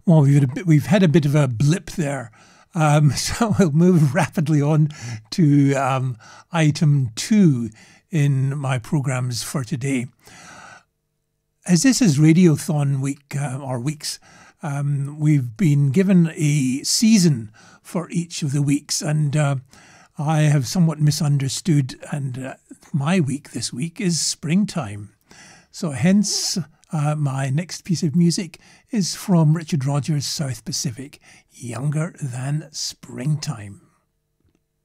Well, we've had a bit of a blip there. So we'll move rapidly on to item 2 in my programmes for today. As this is Radiothon week, or weeks, we've been given a season for each of the weeks, and I have somewhat misunderstood, and my week this week is springtime. So hence, my next piece of music is from Richard Rodgers' South Pacific, Younger Than Springtime.